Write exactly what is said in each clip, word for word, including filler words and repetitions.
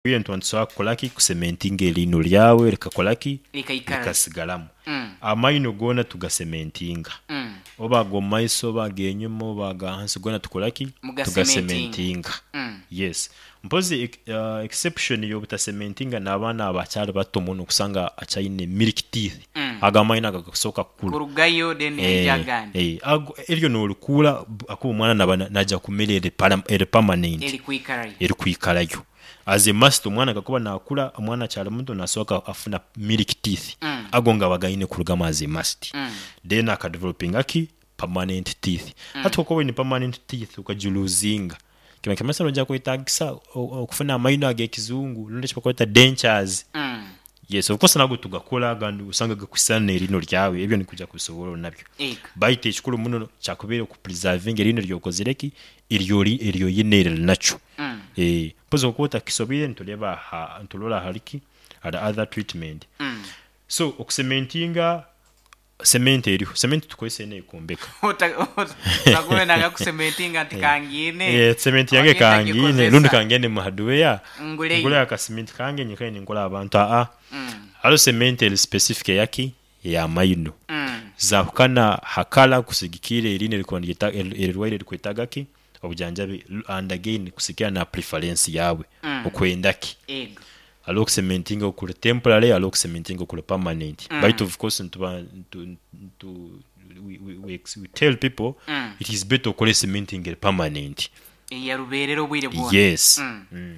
bintu ntusobola kukolaki kusementinga erino lyawe likakolaki Likaikala. likasigalamu Mm. amaino gona tugasementinga Mm. oba go maiso oba genyuma oba ga hansi gona tukolaki tugasementinga Mm. yes mpozi uh, exception yo butasementinga n'abaana abakyali bato muno kusanga achaine milk teeth Mm. agamaina agasoka kukula kurugayo then eh, ejagani eh, ago eryo n'olukula akuba omwana naba najja kumera eri para- eri permanent eri kuikarayo eri kwikalayo as a must omwana gakuba nakula omwana kyali muto nasoka afuna milk teeth Mm. ago nga bagaine kulugama as a must Mm. then akadeveloping aki permanent teeth Mm. hata ukowe ni permanent teeth ukajuluzinga kima kimasa nojja kwetagisa okufuna amaino ag'ekizungu lunde kibakweta dentures Mm. yes of course nago tugakola gandu usanga gakusana erino lyawe ebyo nikuja kusobola nabyo Ego. baite ekikulu muno kyakubera ku preserving erino lyokozereki eryo eryo yinere nacho Mm. eh pozo okota kisobire ntuleba ha ntulola haliki ada other treatment Mm. so okusementinga cement eriho cement tukoise ne ikombeka Takule naga kusementinga ati kangine. eh cement yange Wagenda kangine gikozesa. lundi kangene mahaduya Ngule. ngule aka cement kange nyikaine ngola abantu a Mm. alo cement el specific yaki ya maino Mm. za kana hakala kusigikire erine likondita erwaire likwetagaki obujanjabi and again kusikia na preference yawe Mm. okwendaki Ego. alo cementing okule temporary alo cementing okule permanent Mm. but of course ntuba to, to we, we, we, we tell people Mm. it is better okule cementing permanent Ya ruberero bwire bwona. yes Mm. mm.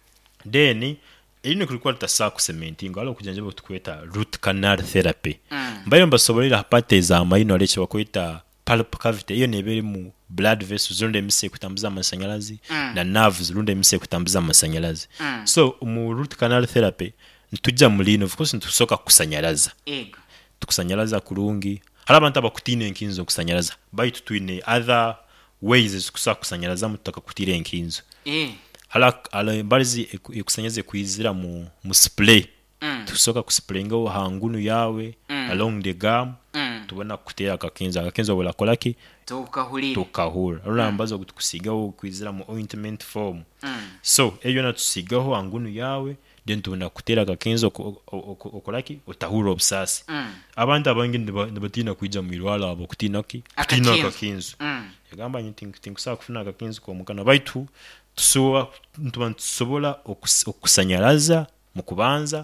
then ino kulikuwa tasa ku cementing alo kujanjaba tukweta root canal therapy Mm. mbayo mbasobolera hapate za amaino alecho bakweta pulp cavity iyo nebere mu blood vessels zunde emise kutambuza amashanyarazi Mm. na nerves zunde emise kutambuza amashanyarazi Mm. so mu root canal therapy ntujja mulino of course ntusoka kusanyaraza Ego. tukusanyaraza kulungi hala abantu abakutine enkinzo kusanyaraza baitu twine other ways ezikusa kusanyaraza mutaka kutire enkinzo Eh. hala hala mbalizi ekusanyaze kuizira mu mu spray Mm. tusoka kusprayinga hangunu yawe Mm. along the gum Mm. tubona kutera akakinza akakinza wala kolaki Tukahulira. tukahura rula ambazo kutukusigaho kwizira mu ointment form Mm. so eyo natusigaho angunu yawe then tubona kutera akakinza okolaki utahura obusasi Mm. abantu abangi ndibatina kuija mu irwala abo kutinaki kutina Akakinzo. akakinzo Mm. yagamba nti tinkusa kufuna akakinzo ko mukana baitu tusoba ntuba tusobola okus- okusanyaraza mu kubanza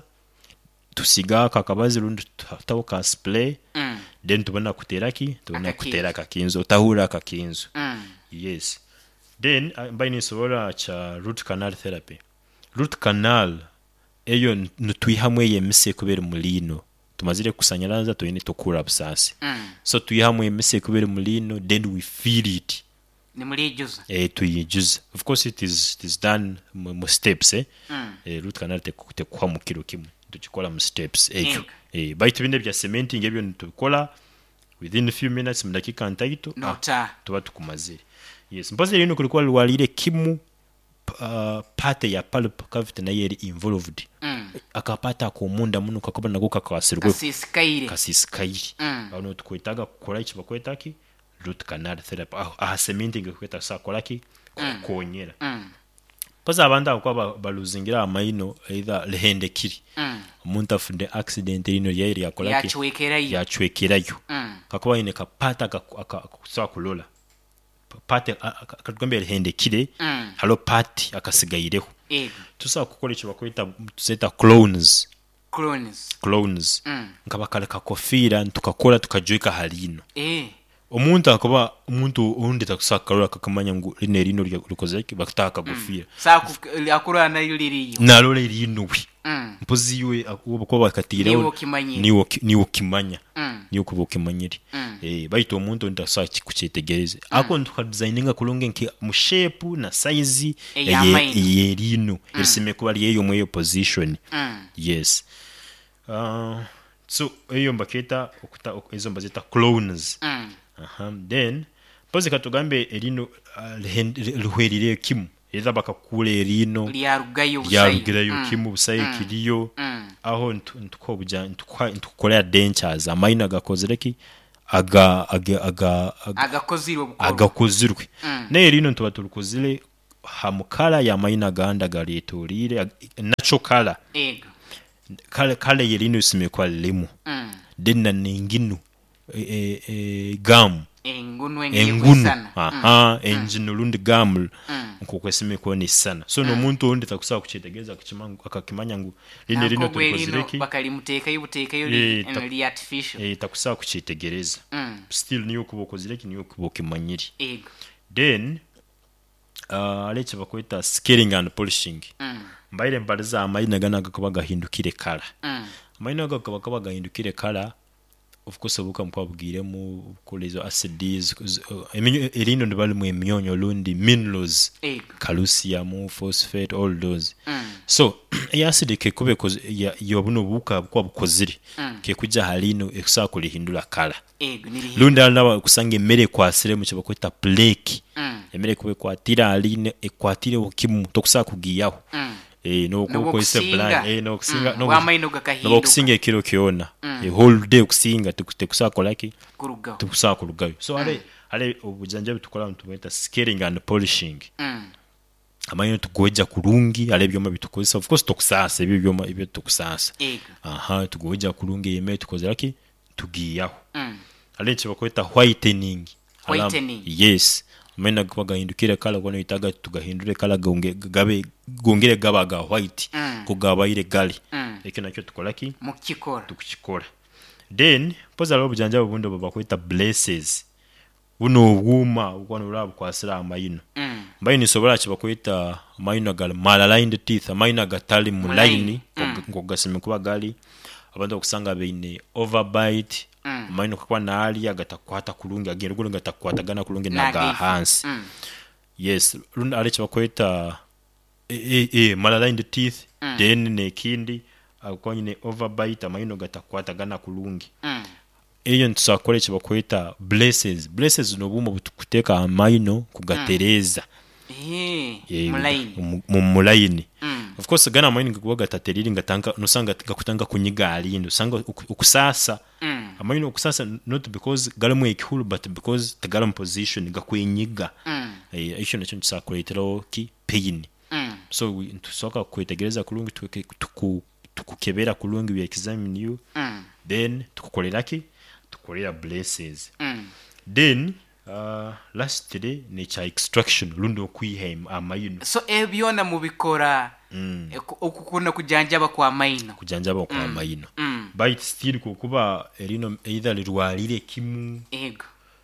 tusiga akabazi rundi tawo ka spray Mm. then tubona kuteraki tubona Akakinzo. kutera akakinzo tahura akakinzo Mm. yes then uh, mbaini sobola cha root canal therapy root canal eyo ntuihamwe yemise kubera mulino tumazire kusanyaraza tuyine tokura busasi Mm. so tuihamwe yemise kubera mulino then we feed it Ni muri juza. eh tuyijuza of course it is it is done mu mu steps eh Mm. eh root canal te te kwa mu kilo kimwe tukikola mu steps ekyo Ego. eh baitu binde bya cementing ebyo ntukola within a few minutes mu dakika ntaito Nota. tuba tukumazire yes mpoze lino kulikuwa lwalire kimu uh, pate ya pulp cavity na yeri involved Mm. akapata ko munda muno kakoba nako kakawasirwe Kasisikaire. kasisikairi Mm. bano tukwetaga kukora iki bakwetaki root canal therapy ah, aha cementing kweta sa kolaki kukonyera Mm. poza abantu akwa baluzingira amaino either lehendekiri Mm. omuntu afunde accident lino yeri yakolaki Yachwekerayo. yachwekerayo Mm. kakuba ine kapata akakusa kulola pate akatugambye lehendekire Mm. halo pati akasigaireho Ego. tusa kukola icyo bakwita tuzeta clones Clones. clones Mm. nkabakala kakofira tukakola tukajoika halino Eh. omuntu akuba omuntu undi takusakarura kakamanya ngo rine rino lukozeki bakataka gufira Saku akura na yuliriyo. nalole rino wi Mm. mpozi yiwe akuba bakatira Niwo kimanyire. niwo niwo kimanya Mm. niyo kuba kimanyire Mm. eh baito omuntu ndasa kikuchetegereze ako ntukadesigninga kulonge nke mu shape na size Eya maino. ye rino eriseme kuba liyo mweyo position Mm. yes uh so eyo mbaketa okuta ok- ezo mbazeta clones Mm. aha then poze katugambe erino luhwerire kimu eza bakakula erino Lyarugayo busayo. lyarugirayo Mm. kimu busayo Mm. kiriyo Mm. aho ntukobuja ntukolera dentures amaino agakozereki aga aga aga aga- Agakozirwe bukoro. agakozirwe Mm. naye rino ntuba turukozire hamukala ya mayina ganda galeetoliire natural color ego kale kale yerino simekwa limu mm. denna nenginu e, e, e, gamu engunu engunu aha mm. enjino lundi gamu mm. nkokwesimekwa nisana so mm. nomuntu ondi takusaa kuchitegeeza kuchimangu akakimanya ngu lino lino tulikozireki bakali muteeka yubuteeka yuli e, li artificial eh takusaa kuchitegereza mm. still niyo kubokozireki niyo kubokimanyiri ego then uh, aleche bakweta scaling and polishing mm. mbaire mbaliza amayina gana gakuba gahindukire kala mm. amayina gakuba gakuba gahindukire kala of course obuka mkwabugire mu kulezo acids elino ndibali mu emyonyo lundi minerals ego calcium phosphate all those mm. so e acid ke kube yobuno buka kwa bukoziri mm. ke kuja halino ekusa kulihindula kala ego nili lundi alaba kusanga emere kwasire mu kibakweta plaque mm. emere kube kwatira aline ekwatire okimu tokusa kugiyaho mm. eh no ko ise blind eh no kusinga mm. no wamaino gakahinduka no kusinga ekiro kiona mm. e whole day kusinga tukusa kolaki kurugayo tukusa kurugayo so mm. ale ale obujanja bitukola mtumeta scaling and polishing mm. amayino tugoja kurungi ale byoma bitukozesa of course tokusasa ebyo byoma ebyo tukusasa ego aha tugoja kurungi yeme tukoze laki tugiyaho mm. ale chibakweta whitening whitening yes mena kwa gahindukire kala kwa itaga tugahindure kala gonge gabe gongere gabaga white mm. kugabaire gali mm. ekyo nakyo tukolaki mukikora tukikora then poza lo bujanja bubundo babakweta blesses buno obwuma ukwana ulabu kwasira amayino mm. mbayi ni sobola kibakweta amayino gal malaligned teeth amayino gatali mu line mm. ngogasime kuba gali abantu okusanga beine overbite mm. amayino kwa naali agatakwata kulungi agenda gulo gatakwata gana kulungi naga hansi mm. yes lunda ale kibakweta e e, e malaligned teeth mm. then nekindi akwanyine overbite amayino gatakwata gana kulungi mm. eyo ntusakole kibakweta blesses blesses no buma butukuteka amayino kugatereza eh yeah, mulaini mu mulaini mm. of course gana amayino kuba gatateriri ngatanga nusanga gakutanga kunyiga alindo sanga ukusasa mm. amayino ukusasa not because galamu ekihulu but because the galam position gakwenyiga mm. eh isho nacho ntusakoletero ki pain mm. so ntusoka kwetegereza kulungi tuku tukukebera kulungi bya examine you mm. then tukukoleraki tukolera blesses mm. then uh, lastly nature extraction lundo okwiha amayino so ebyona mubikora mm. okukuna kujanjaba kwa mayino kujanjaba kwa mm. amayino mm. but still kukuba erino either lirwalire kimu ego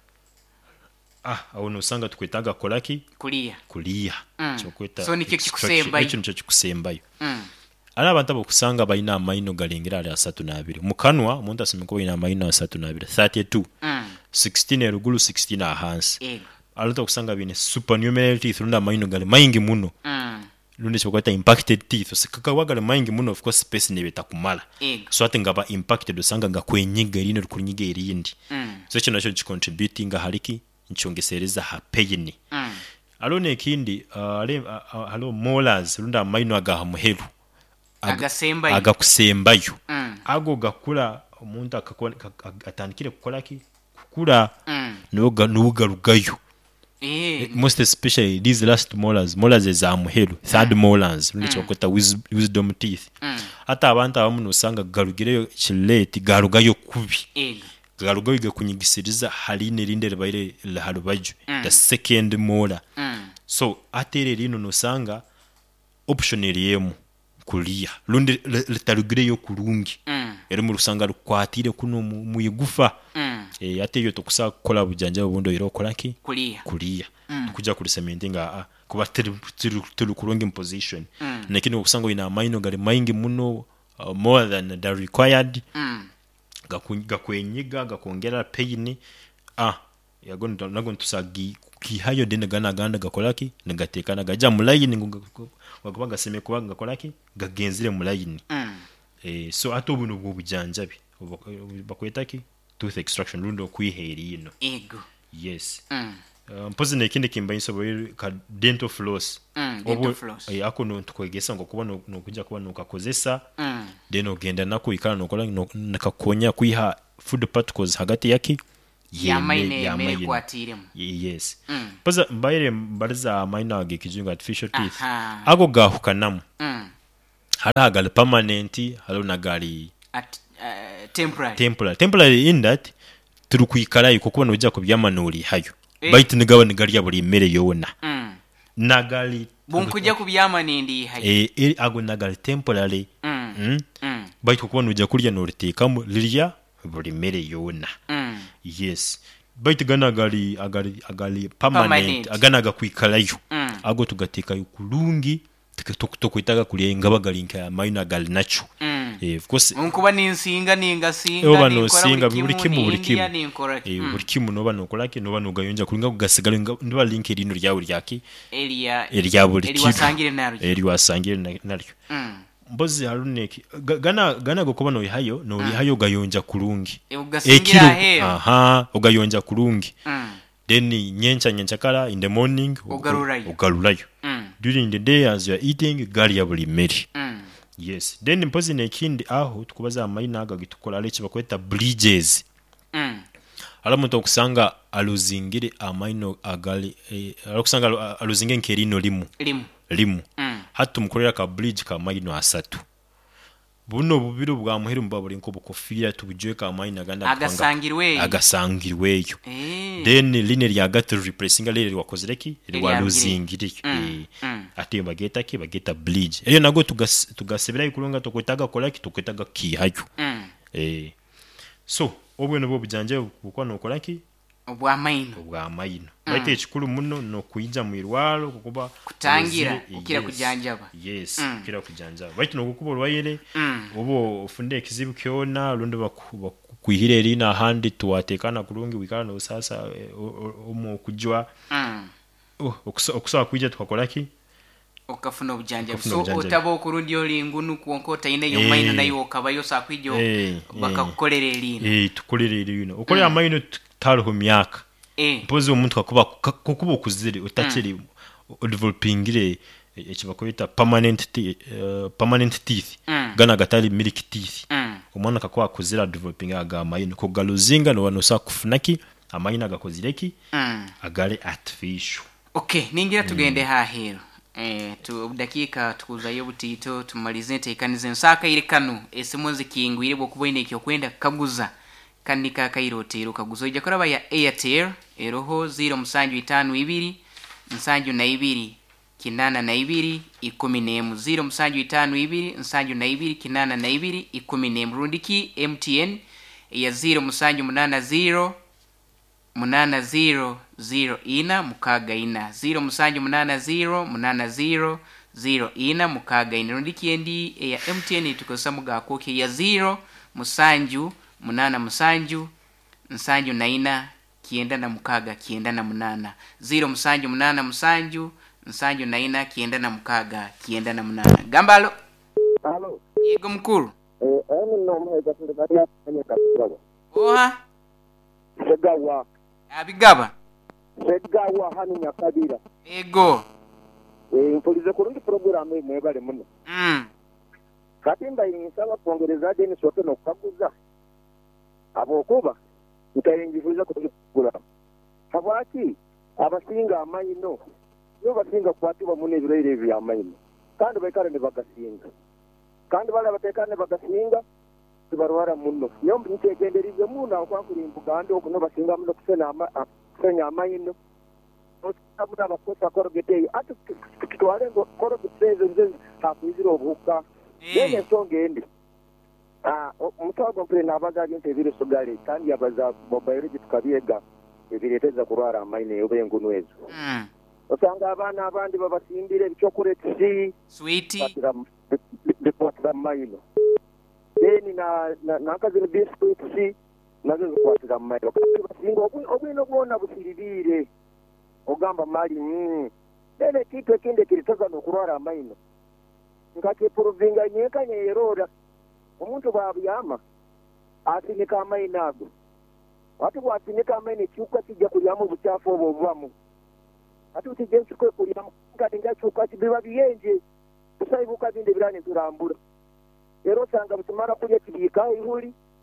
ah awono sanga tukwetaga kolaki kulia kulia mm. chokweta so nikyo kikusembayo ekyo nicho kikusembayo mm. ala abantu abokusanga bayina amayino galengera ali asatu na abiri mukanwa omuntu asimeko ina amayino asatu na abiri thirty-two mm. sixteen erugulu sixteen ahansi ego alota okusanga bine supernumerary teeth lunda amayino gali maingi muno mm. lundi chokwata impacted teeth sikaka wagale maingi muno of course space nebeta kumala ego so ate ngaba impacted osanga ngakwenyiga erino rukunyiga erindi mm. so ekyo nakyo kicontributing haliki nchongesereza ha pain mm. alone ekindi uh, ale uh, alo molars lunda amayino agaha muheru agasembayo agakusembayo mm. ago gakula omuntu akakona atandikire kukolaki kukula mm. noga nugarugayo eh most especially these last molars molars za muheru third molars lundi chokweta wisdom teeth mm. ata abantu abamu nosanga garugireyo chileti garugayo kubi ego garugayo gakunyigisiriza haline rinde ribaire laharubaju mm. the second molar mm. so atere rino nosanga optional yemu kulia lundi litarugireyo kulungi mm. eri mu rusanga rukwatire kuno mu igufa mm. eh ate yo tokusa kola bujanja bundo ero kolaki kulia kulia mm. tukuja kuri cementinga ah, kuba tiri kulungi position mm. nakini okusango ina amayino gali maingi muno uh, more than the required mm. gakwenyiga gakongera pain ah yagonda nagon tusagi kihayo dene gana ganda gakolaki negatekana gaja mulayini ngokuba gaseme kuba gakolaki gagenzire mulayini mm. eh so ato buno bujanja bi bakwetaki tooth extraction lundo kwiheri ino ego yes mm. uh, mpozi nekinde kimba insobo ka dental floss mm. dental floss eh ako no tukwegesa ngo kuba no kujja kuba no kakozesa mm. then ogenda nako ikala no kola nakakonya kwiha food particles hagati yaki yamaine yamaine kwatiremu yes mm. Poza mbaire mbariza amaina age kijungu artificial teeth Aha. ago gahukanamu mm. Hala gali permanent halo nagali at uh, temporary temporary temporary in that turi kwikarayo kuko nujya kubyamanuri hayo eh. Bite nigaba nigali ya buri mere yona mm. Nagali bunkujya kubyama nindi hayo eh e, ago nagali temporary mm. mm? mm. Bite kuko nujya kurya nuritekamo lirya buri mere yona mm. Yes Bite gana gali agali agali permanent, permanent. Agana gakwikarayo mm. Ago tugateka yukulungi tukwitaga kuriya ingaba galinka maina gali nacho mm. eh of course unkuba ninsinga ninga singa oba no singa buri kimu buri kimu eh buri kimu noba no kolake noba no gayonja kulinga kugasigala ndiba link erino ryawe ryaki elia erya buri kimu wasangire naryo eri wasangire naryo mm. Mbozi haruneki gana gana gokuba no hayo no mm. Hayo gayonja kulungi ugasingira heyo aha ugayonja kulungi mm. Then nyencha nyencha kala in the morning ugarurayo ugarurayo mm. During the day as you are eating gali ya buli meri mm. Yes then mpozi nekindi aho tukubaza amaina aga gitukola lechi bakweta bridges mm. Alamuntu okusanga aluzingire amaino agali eh, alakusanga aluzinge nkerino limu limu limu mm. Hatu mukolera ka bridge ka maino asatu buno bubiro bwa muhiru mbaburi nko bukofira tubujwe ka maino aganda agasangirwe agasangirweyo eh. Then line lya gatu replacing lele wakozereki lwa luzingire mm. eh mm. Ati bageta ki bageta bridge eyo nago tugas tugasebera ikulunga tokwetaga kolaki tokwetaga ki hayo mm. eh so obwene bwo bujanje kuko no kolaki obwa maino obwa maino mm. Baite chikuru muno no kuija mu irwalo kukuba kutangira ukira yes. Kujanjaba yes mm. Ukira kujanjaba baite no kukuba rwayere mm. Obo ufunde kizibu kyona lundi bakuhire rina handi tuwatekana kulungi wikana no sasa omo kujwa mm. Oh okusa kuija tukakolaki okafuna obujanja so otabo okurundi olingunu kuonkota ine yo maino nayo okabayo sakwijo bakakukolera elino eh tukolera elino ukolera mm. Maino taro myaka eh mpozi omuntu akuba kukuba okuzire utachiri mm. Developingire ekibakoyita permanent uh, permanent teeth mm. Gana gatali milk teeth mm. Omwana kakwa kuzira developing aga maino ko galuzinga no wano sakufunaki amaina gakozireki mm. Agale artificial. Okay ningira tugende mm. Hahero eh tu dakika tukuzayo butito tumalize tekanize nsaka ile kanu esimuzi kingwire bokuboine ekyo kwenda kaguza kanika kairotero kaguzo ija koraba ya Airtel eroho zero musanju itanu ibiri musanju na ibiri kinana na ibiri ikumi nemu zero musanju itanu ibiri musanju na ibiri kinana na ibiri ikumi nemu rundiki M T N ya zero musanju munana zero munana zero zero ina mukaga ina zero musanju munana zero munana zero zero ina mukaga ina rundiki endi ya M T N tukosa muga koke ya zero musanju munana musanju musanju na ina kienda na mukaga kienda na munana zero musanju munana musanju musanju na ina kienda na mukaga kienda na munana gambalo halo yego mkuru eh eni no mhega tindikati kwenye kabisa oha segawa abigaba segawa hani nyakabira ego eh mpolize kurundi program imwe bale muno mm kati mbayinsaba kongereza deni sote no kaguza abo kuba utayengifuza kugura habaki abasinga amayino yo basinga kwatiba mune birere bya amayino kandi bayikare ne bagasinga kandi bale batekane bagasinga tibarwara muno yo mbitekenderize muna kwa kurimbuka andi okuno basinga muno kusena ama kusenya amayino otabuda bakosa korogete ati kitwale ngo korogete nze hakwizira obuka yeye songende ah umutago mpere nabagaje ntebire sogale kandi yabaza mobile tukabiyega ebireteza kurwara amayino yobe ngunwezo mm osanga abana abandi babasimbire byo kureti sweetie bikwatira amayino deni na nakazi ni biscuits nazo zikwatira amayino kandi basinga obwino bwona busiribire ogamba mali mm dene kitu kinde kilitoza no kurwara amayino ngake provinga nyeka nyerora umuntu babiyama atinika amayino ago watu bwatinika amayino cyuka kijja kulyamo buchafu obo bwamu ati utigenzi kwe kulyamo ngati ngacyuka kibiba biyenje kusaibuka binde birane turambura rero sanga bitumara kulya kibika ihuri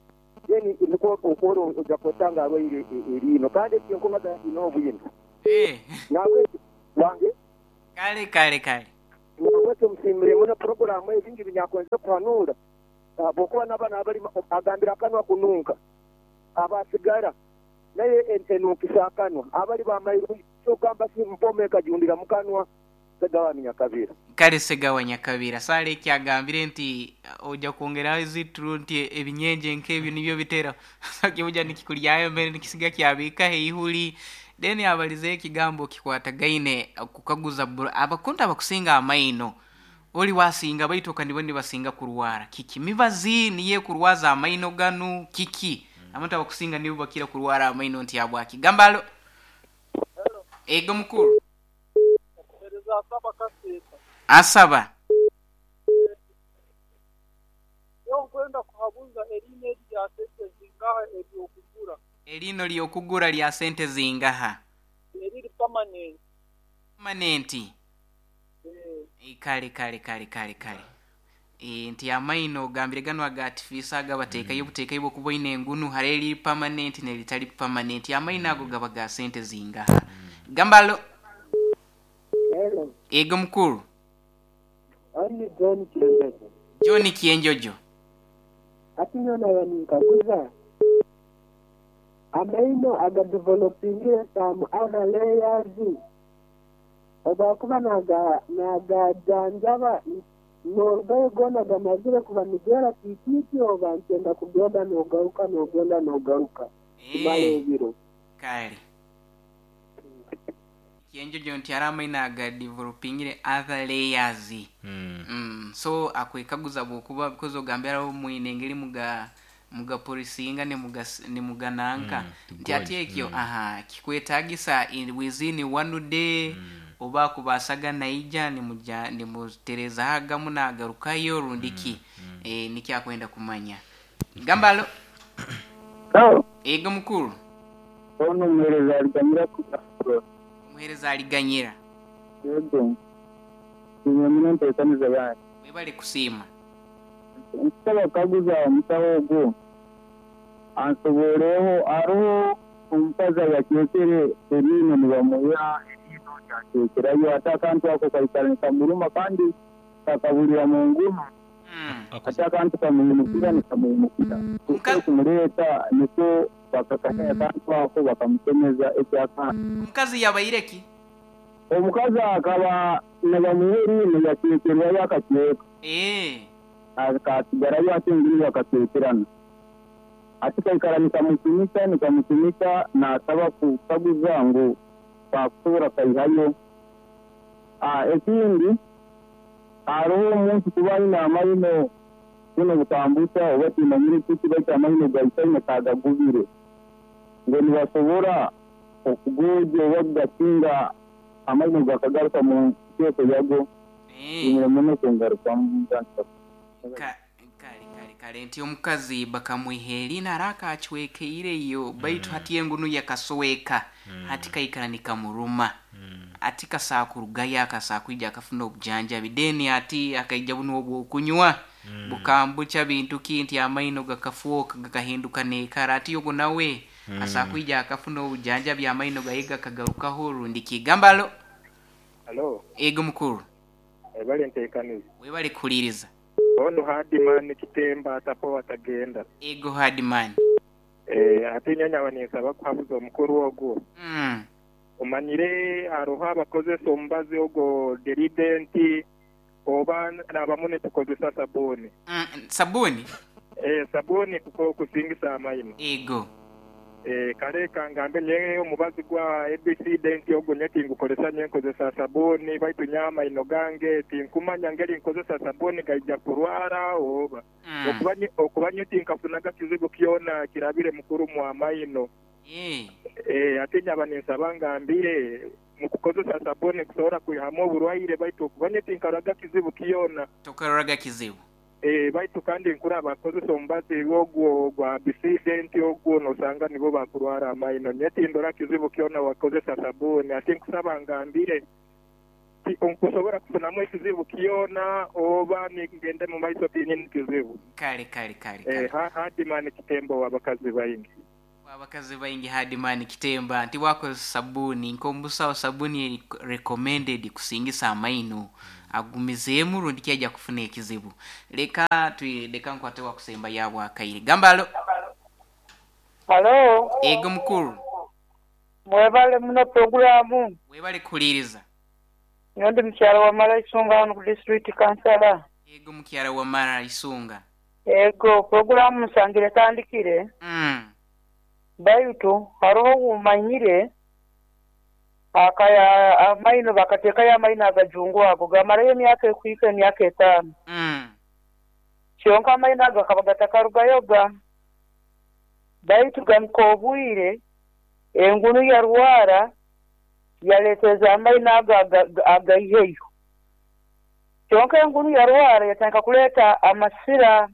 then niko okoro ojapotanga abaire erino kandi tinkomaga inobuyino eh nawe wange kale kale kale nawe tumsimire muna program ebingi binyakonza kwanura bokuba n'abana abali agambira akanwa kununka abasigara naye entenukisa akanwa abali bamayiru kyogamba si mpome kajundira mukanwa segawa Nyakabira kale segawa Nyakabira sale kyagambire nti oja kuongera zitru nti ebinyenje nkebyo nibyo bitera sakibuja nikikulyayo mbere nikisiga kyabika heihuli deni abalize kigambo kikwata gaine kukaguza abakonta abakusinga amaino oli wasinga baitoka ndibone basinga kurwara kiki mibazi niye kurwaza amaino ganu kiki amata abakusinga nibo bakira kurwara amaino nti abwaki gambalo hello ego mukuru asaba kasita asaba yo kwenda kuhabuza eline ya sente zingaha ebyokugura elino lyokugura lya sente zingaha eriri permanent permanent eh kale kale kale kale kale eh nti amaino gambire gano aga artificial gabateka yo buteka ibo kuboine ngunu hareli permanent ne litali permanent amaino ago gabaga sente zingaha gambalo hello ego mkuru ani John Kienjojo John Kienjojo atinyo na yani kaguza amaino aga developing some other layers obakuba naga naga janjaba no gona gamazire kuba nigera kititi oba ntenda kugenda no gauka no genda no gauka eh biro kale Kienjojo nti aramaina aga developing other layers mm. mm so akwekaguza bokuba because ogambera omwinengeri muga muga polisinga ne muga ne mugananka mm, nti atekyo mm. aha kikwetagisa in within one day mm. oba kubasaga naija ni muja ni mutereza haga munagarukayo rundiki mm. mm. eh nikyakwenda kumanya gambalo oh ego mukuru ono mwereza aliganyira ku mwereza aliganyira yego nyamina ntekaniza yani webale kusima nsaba kaguza mutawogo ansoboreho aro umusaza yakekere erino nibamuya erino yakekera yo atakantu ako kaikarika muruma kandi takabulira mu nguma mm. atakantu kamuyimukira nikamuyimukira kuko kumureta niko bakakanya kantu ako bakamutemeza ekyaka mukazi yabayireki omukazi akaba nabamuheri yakekerwa yakakeka eh akatigara yatingi yakatekerana atika ikaramika mutumika nikamutumika na saba kukaguza ngo bakura kayihayo a ekindi aro umuntu kubani na amayino kuno butambuta obati na nyiri kiti amayino gaitane kagagubire ngo nibasobora okugoje wagatinga amayino gakagaruka mu cyeko yago eh muno kungaruka mu ntanka ka kali kali kali nti omukazi bakamwiheri naraka achwekeire iyo baitu hatiye ngunu yakasoweka mm. hatika ikaranika muruma mm. atika saa kurugaya akasa kwija akafuna obujanja bideni ati akaija buno obwo kunywa mm. bukambucha bintu kinti amaino gakafuoka gakahinduka ne karati yogo nawe mm. asa kwija akafuna obujanja bya amaino gayiga kagaruka horo ndikigambalo hello ego mukuru ebale ntekaniza webale kuliriza ono hardman kitemba atapo atagenda ego hardman eh atinyanya abanesa bakwabuza omukuru ogwo mm umanyire aroha bakoze sombazi ogo deridenti oba nabamune tukozesa sabuni mm sabuni eh sabuni kuko kusingisa amayino ego eh kare kangambe nyeyo mubazi gwa A B C denti ogo nyeti ngukolesa nyenkozesa sabuni baitu nyama inogange tinkumanya ngeli nkozesa sabuni gaija kurwara oba mm. okubanye okubanye tinkafunaga kizigo kiona kirabire mukuru mu amayino eh eh atinya abanesa bangambire mukukozesa sabuni kusora kuyihamo burwaire baitu okubanye tinkaraga kizibu kiona tokaraga kizibu eh baitu kandi nkura abakozesa ombazi ogwo gwa B C denti ogwo no sanga nibo bakurwara amayino nyeti ndora kizibu kiona wakozesa sabuni ati nkusaba ngambire kati onkusobora kufunamu ekizibu kiyona oba nigende mu maiso tinyini kizibu kale kale kale eh ha Hardman Kitembo wabakazi bayingi wabakazi bayingi Hardman Kitemba nti wako sabuni nkombusa sabuni recommended kusingisa amaino agumizemu rundi kyaja kufuna ekizibu leka tuleka nkwate wa kusemba yabo akaire gambalo Hello ego mukuru mwebale muno programu webale kuliriza nyondo mkyalo wa Mara Isunga hano ku district councilor ego mukyalo wa Mara Isunga ego programu musangire tandikire mm bayuto haro umanyire akaya amaino bakateka ya amaino agajungu ago gamara yo myaka ekwika myaka etano mm kyonka amaino ago kabagatakaruga yoga bayuto gamkobwire engunu ya Rwara yaleteza amaino ago agayeyo kyonka engunu ya Rwara yatanka kuleta amasira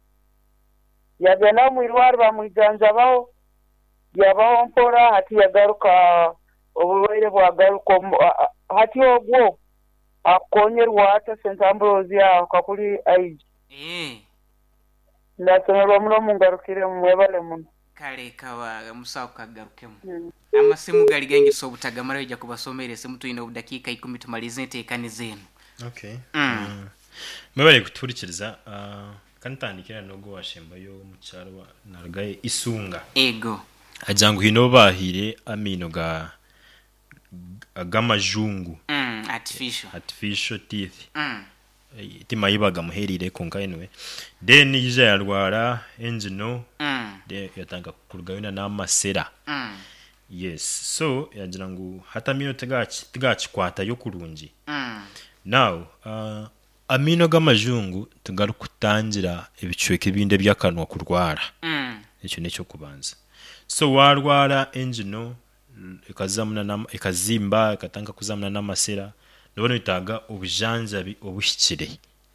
yagenda mu Rwara bamwijanja baho yabaho mpora hati yagaruka obulwaire bwagaruka hati ogwo akonyerwa ata Saint Ambrose ya kakuli aiji eh ndasomerwa muno mungarukire mwebale muno kale kawa musao kagarukemu mm. amasimu gali gangi so butagamara ija kubasomere simu tuina ubudakika ikumi tumalize tekani zenu okay mm. uh, mwebale kuturikiriza uh, kantandikira nogo washemba yo mucyarwa naragaye Isunga ego ajangu hino bahire amino ga agamajungu mm artificial artificial teeth mm timayibaga muherire konkainwe then yija yarwara engino mm de yatanga kurugayina n'amasera mm yes so yagira ngo hata mino tegachi tegachi kwata yo kurungi mm now uh, amino gamajungu tugarukutangira ebicweke binde byakanwa kurwara mm icyo nicyo kubanza so warwara engino ikazamuna na ikazimba ikatanga kuzamuna n'amasera nobone bitaga obujanjabi obushikire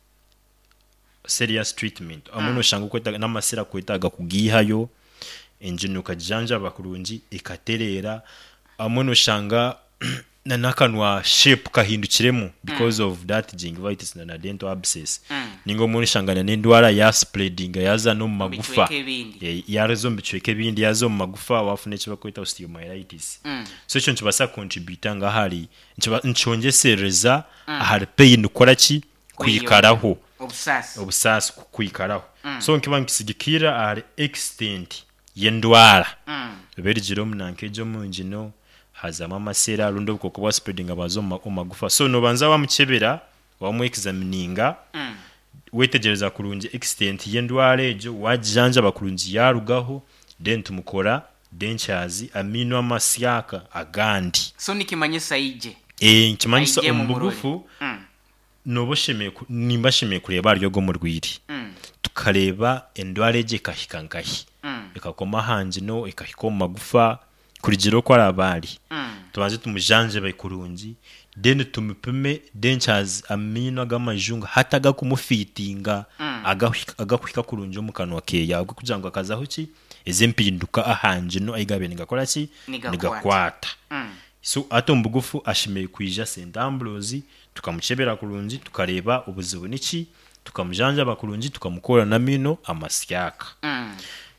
serious treatment amuno shangu kwetaga n'amasera kwetaga kugihayo engino kajanja bakurungi ikaterera amuno shanga na nakanwa shape kahindukiremo because mm. of that gingivitis na dental abscess mm. ningo muri shangana n'indwara ya spreading yaza no magufa yazo mbicweke bindi yazo magufa wafune kiba kwita osteomyelitis mm. so cyo ntibasa contribute nga hari nchongesereza mm. hari pain koraki kuyikaraho obsas obsas kuyikaraho mm. so nkiba nkisigikira hari extent yendwara mm. berigiro munankejo munjino hazama amasera rundo bukoko bwa spreading abazo magufa so no banza wa mukebera wa mu examininga mm. wetegereza kurungi extent yendware ejo wajanja bakurungi yarugaho then tumukora dentures amino amasyaka agandi so nikimanyisa ije eh nkimanyisa umugufu mm. nobosheme nimbasheme kureba ryo go mu rwiri mm. tukareba endware je kahikangahi mm. ikakoma hanje no ikahikoma magufa kurigiro kwa rabari mm. tubanze tumujanje bayikurungi then tumupime dentures amino agamajunga hataga kumufitinga mm. agakwika kurunjo mu kanwa ke yawe kujango akazaho ki ezempinduka ahanje no aigabe nigakora ki nigakwata mm. so atombugufu ashimeye kwija Saint Ambrose tukamuchebera kurungi tukareba ubuzibu niki tukamujanja bakurungi tukamukora na mino amasyaka mm.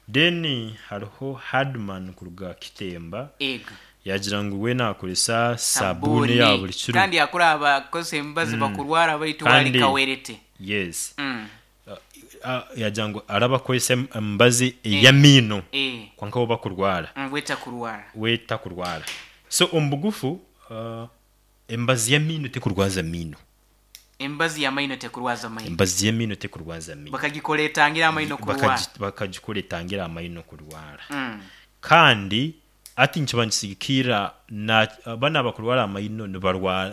then hariho Hardman kuruga Kitemba ego yagira ngo we nakoresa sabuni ya buri kiro kandi yakura abakoze mbazi mm. bakurwara bari tuwali kawerete yes mm. uh, uh, yagira ngo araba kwese mbazi e. ya mino e. kwanka oba kurwara mm, weta kurwara weta kurwara so ombugufu uh, embazi ya mino te kurwaza mino embazi ya maino te kurwaza maino embazi ya mino te kurwaza mino bakagikoleta angira maino kurwara bakagikoleta angira maino kurwara mm. kandi ati nkibanyisikira na bana bakurwara maino nibarwa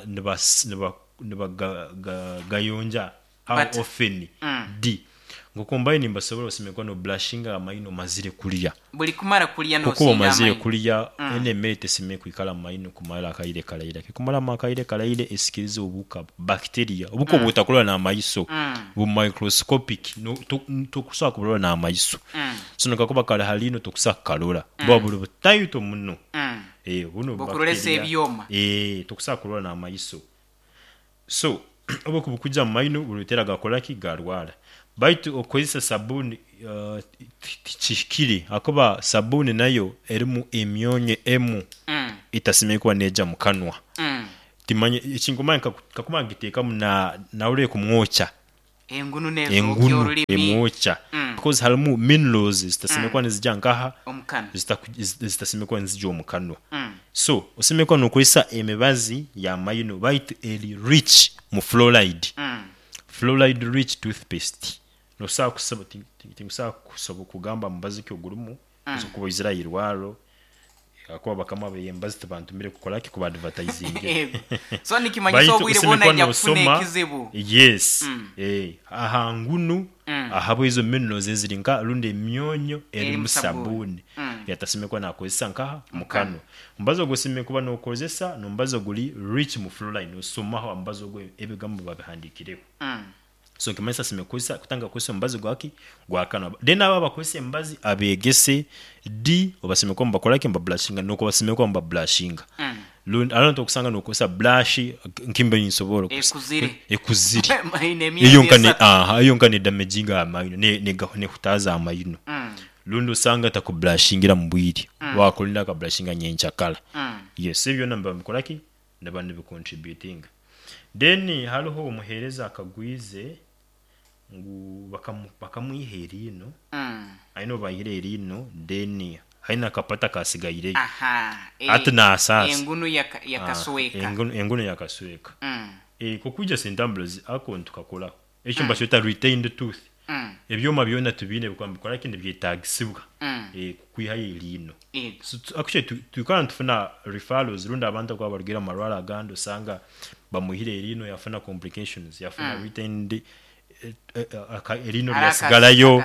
nibagayonja how often mm. d ngo combine nimbasobora osimekwa no blushing amaino mazire kulia buli kumara kulia no singa mazire kulia mm. ene mete sime kwikala amaino kumala akaire kalaire kumala makaire kalaire esikirize obuka bacteria obuko mm. butakula na amaiso mm. bu microscopic no to kusaka kulola na amaiso mm. sino kakuba kala halino to kusaka kalola mm. bwa bulu butayito muno mm. eh buno bacteria bukurese ebyoma eh to kusaka kulola na amaiso so obo kubukujja mu mayino bulutera gakolaki galwala baitu okozesa sabuni uh, chikiri akoba sabuni nayo erimu emyonye emu mm. itasimekwa neja mu kanwa mm. timanye ekingoma kakuma giteeka na naule kumwocha engunu nezo engunu emwocha mm. because halimu minerals zitasimekwa mm. nezija ngaha omukano zitasimekwa nezija omukano mm. so osimekwa nokozesa emibazi ya mayino baitu eri rich mu fluoride mm. fluoride rich toothpaste no saa kusaba tingusa kusaba kugamba mbazi kyo gurumu mm. zo kuba Israel waro akwa bakama beyembazi tabantumire kukolaki ku advertising so nikimanyiso bwire bona ya kufune kizibu yes mm. eh ahangunu mm. ahabo izo minerals ezirinka runde myonyo eri musabuni mm. yatasimekwa na kozesa nkaha mukano mbazo gosime kuba no kozesa no mbazo guli rich mu fluoride no somaho mbazo go ebigambo babihandikireho mm. so kimesa simekozesa kutanga kozesa mbazo gwaki gwakana then aba bakozesa mbazi abegese di obasimekwa mbakolaki mba blushinga noko basimekwa mba blushinga mm. Lund alonto kusanga nokozesa blush nkimbe insoboro ekuzire ekuzire iyo nkane ah iyo nkane damejinga amayino ne ne ne kutaza amayino mm. Lundo sanga ta ku blushingira mbwiri mm. wakolinda ka blushinga nyencha kala mm. yes ebyo namba mkolaki nabandi be contributing then haliho umuhereza akagwize ngu bakamu bakamuyiherino mm. aino bayirerino then haina kapata kasigayire aha e, atna asas engunu yakasweka ah, engunu engunu yakasweka mm. e kokuja sentambles ako ntukakola ekyo mm. mbashota retained tooth mm. ebyoma byona tubine bikwambikora kindi byetagisibwa mm. e kwihaye lino mm. so actually tu, tu can't tufuna referrals runda abantu kwa barugira marwala gando sanga bamuhire lino yafuna complications yafuna mm. retained elino lyasigalayo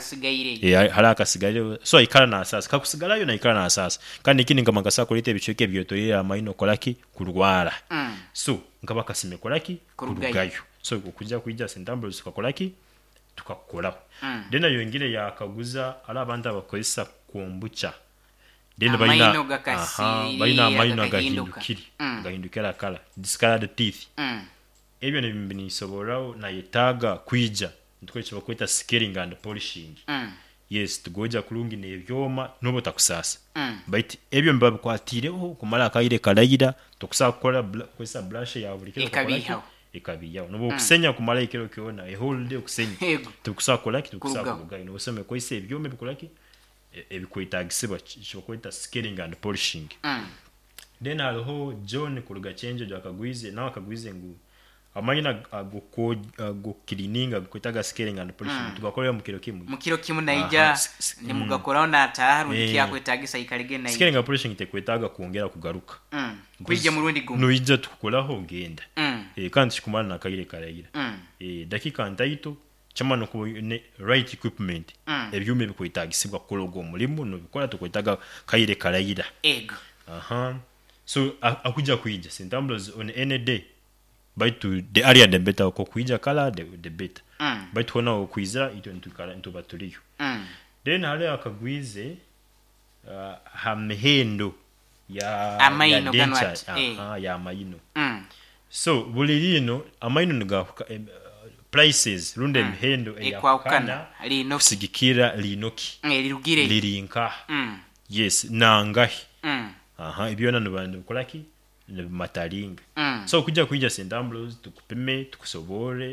eh haraka sigalayo so ikala na asasa kakusigalayo na ikala na asasa kandi kini ngama ngasa kolite bichoke byotoyera amayino kolaki kurwara mm. so ngaba kasime kolaki kurugayo so kukuja kuija sentambles tukakolaki tukakola mm. dena yongire yakaguza ala abantu abakozesa kombucha dena baina aha baina amayino agahindukiri mm. gahindukira kala discolored teeth mm. ebyo nebimbi soborao na yetaga kwija ntweche bakwita scaling and polishing mm. yes tugoja kulungi nebyoma nobo takusasa mm. but ebyo mbabu kwatireho kumala akaire kalayira tokusa kola kwesa blush ya bulikero ikabiha ikabiya nobo mm. kusenya kumala ikero kiona a whole day kusenya tokusa kola ki tokusa kugai no useme kwese ebyome bikolaki ebikwitagisibwa chibakwita scaling and polishing mm. then alho John kuluga change jo akagwize na akagwize ngu amanyina agoko agokilininga kwitaga scaling and polishing mm. tugakorera mu kiro kimwe mu kiro kimwe naija ni mugakoraho na taharu ndi yakwitagisa ikalige naija scaling and polishing tekwitaga kuongera kugaruka mm. kwije mu rundi gumu noija tukukolaho ngenda mm. eh kandi chikumana na kaire karayira mm. eh dakika ntaito chama no ku right equipment mm. ebyume bikwitagisibwa kologo mulimu no bikola tukwitaga kaire karayira ego aha so akuja kuija sentambles on any day by to the area the better ko kuija kala the, the better mm. by to na okuiza ito ntukala into batuliyo mm. then hale akagwize uh, hamhendo ya amaino ya ganwat aha eh. ya amaino mm. so bulirino amaino nga uh, prices runde mm. mhendo ya kana lino sigikira linoki mm, lirugire lirinka mm. yes nangahi mm. aha ibiona nubandi kolaki ne mataringa mm. so kujja kuija sentambles tukupime tukusobore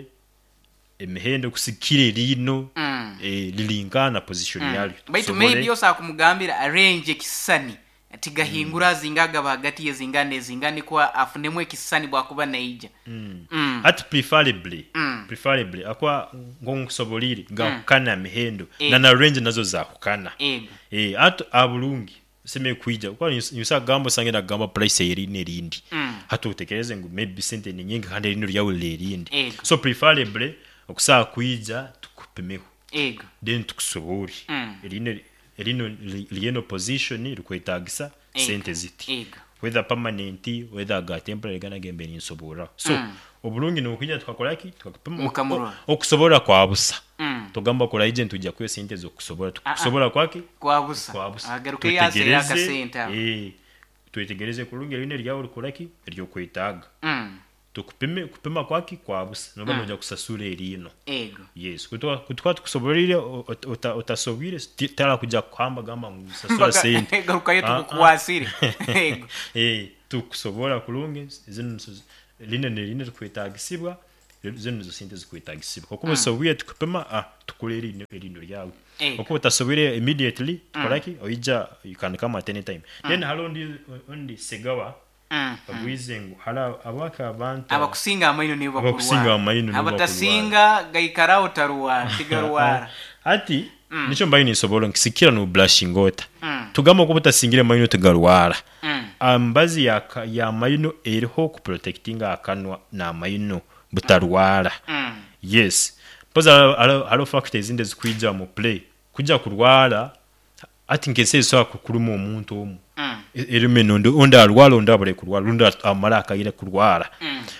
emihendo kusikire lino mm. e lilinka na position mm. yali baitu maybe yosa kumugambira arrange kisani atigahingura mm. zingaga bagati yezingane zingane kwa afunemwe kisani bwakuba naija mm. mm. at preferably mm. preferably akwa ngonkusobolire nga mm. kana mihendo e. na na range nazo za kukana e eh at abulungi seme kuija kwa yusa gambo sangena gamba price eri nerindi mm. hatu utekeleze ngo maybe sente ni nyingi kandi rino lyawo lerindi Ego. so preferably okusa kuija tukupimeho ego then tukusobori mm. rino rino lieno position rikwetagisa sente ziti ego whether permanent whether ga temporary gana gembe ni sobora so mm. obulungi no kuija tukakolaki tukapima okusobora kwa busa mm. tugamba kola agent tujja kwe sente zo kusobora tukusobora kwaki kwa busa kwa busa agaruke yase yakasenta eh twetegereze kulungi rino lyawo likolaki ryo kwetaga mm. tukupime kupima kwaki kwa busa no bano nja kusasura erino ego yes kutwa kutwa tukusoborire utasobire tala kuja kwamba gamba ngusasura sente ego kayo tukukwasire ego eh tukusobora kulunge zino line ne line tukwetagisibwa zino zo sente zikwetagisibwa kuko sobuye tukupima ah tukulere erino ryawe kuko utasobire immediately tukolaki oija you can come at any time then halondi ondi segawa abwizengo hala abaka abantu abakusinga amayino nibo bakurwa abakusinga amayino nibo bakurwa abatasinga gaikara otarwa tigarwara ati nicho mbayo ni sobolo nkisikira no blushing water tugamba ko butasingire amayino tigarwara ambazi ya ya amayino eriho ku protectinga akanwa na amayino butarwara yes poza alo factors inde zikwija mu play kuja kurwara ati ngese so kukuruma omuntu omu erime nondo onda alwala onda abule kurwara onda amara akayira kurwara